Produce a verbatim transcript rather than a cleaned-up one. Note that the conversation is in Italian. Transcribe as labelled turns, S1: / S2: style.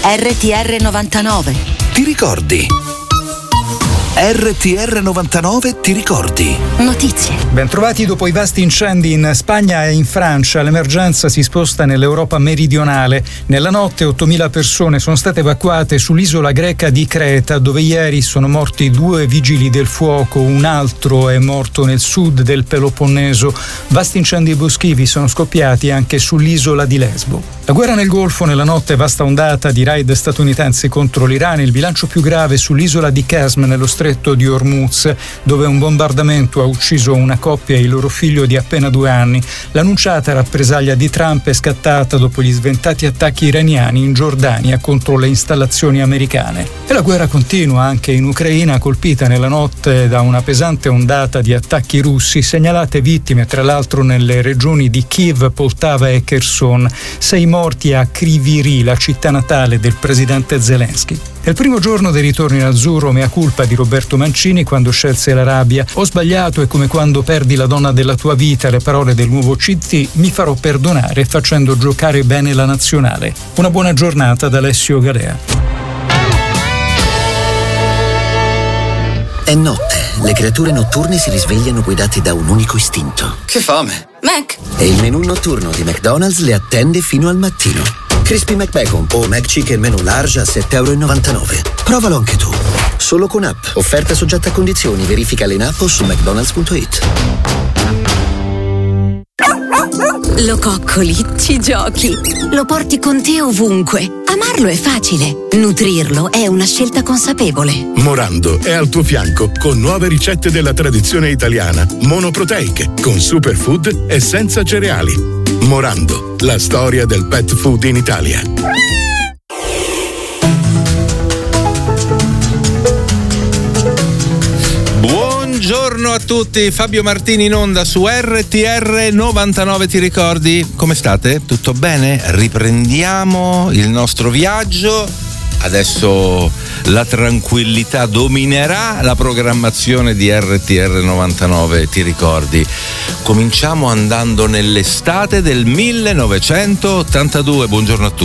S1: R T R novantanove.
S2: Ti ricordi? R T R novantanove ti ricordi?
S1: Notizie.
S3: Bentrovati. Dopo i vasti incendi in Spagna e in Francia, l'emergenza si sposta nell'Europa meridionale. Nella notte ottomila persone sono state evacuate sull'isola greca di Creta, dove ieri sono morti due vigili del fuoco, un altro è morto nel sud del Peloponneso. Vasti incendi boschivi sono scoppiati anche sull'isola di Lesbo. La guerra nel Golfo, nella notte vasta ondata di raid statunitensi contro l'Iran, il bilancio più grave sull'isola di Qasm nello stretto di Hormuz, dove un bombardamento ha ucciso una coppia e il loro figlio di appena due anni. L'annunciata rappresaglia di Trump è scattata dopo gli sventati attacchi iraniani in Giordania contro le installazioni americane. E la guerra continua anche in Ucraina, colpita nella notte da una pesante ondata di attacchi russi, segnalate vittime tra l'altro nelle regioni di Kiev, Poltava e Kherson. Sei morti a Kryvyi Rih, la città natale del presidente Zelensky. È il primo giorno dei ritorni in azzurro, mea culpa di Roberto Mancini quando scelse la rabbia. Ho sbagliato, è come quando perdi la donna della tua vita, le parole del nuovo C T, mi farò perdonare facendo giocare bene la nazionale. Una buona giornata da Alessio Galea.
S4: È notte, le creature notturne si risvegliano guidate da un unico istinto.
S5: Che fame!
S1: Mac!
S4: E il menù notturno di McDonald's le attende fino al mattino. Crispy McBacon o McChicken menù large a sette virgola novantanove euro. Provalo anche tu. Solo con app. Offerta soggetta a condizioni. Verificale in app o su mcdonalds punto it.
S6: Lo coccoli, ci giochi, lo porti con te ovunque. Amarlo è facile, nutrirlo è una scelta consapevole.
S7: Morando è al tuo fianco con nuove ricette della tradizione italiana, monoproteiche, con superfood e senza cereali. Morando, la storia del pet food in Italia.
S8: Buongiorno a tutti, Fabio Martini in onda su R T R novantanove, ti ricordi? Come state? Tutto bene? Riprendiamo il nostro viaggio. Adesso la tranquillità dominerà la programmazione di R T R novantanove, ti ricordi? Cominciamo andando nell'estate del millenovecentottantadue. Buongiorno a tutti.